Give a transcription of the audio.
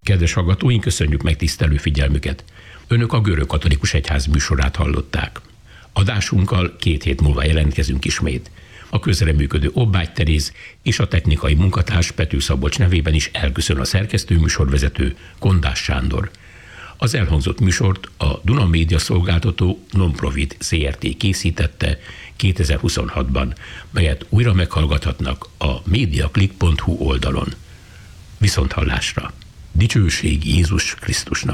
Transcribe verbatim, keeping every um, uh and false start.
Kedves hallgatóink, köszönjük megtisztelő figyelmüket! Önök a Görögkatolikus Egyház műsorát hallották. Adásunkkal két hét múlva jelentkezünk ismét. A közreműködő Obbágy Teréz és a technikai munkatárs Pető Szabolcs nevében is elköszön a szerkesztő műsorvezető Kondás Sándor. Az elhangzott műsort a Duna Média Szolgáltató Non-Profit Zrt. Készítette kétezer-huszonhatban, melyet újra meghallgathatnak a mediaclick pont hu oldalon. Viszonthallásra! Dicsőség Jézus Krisztusnak!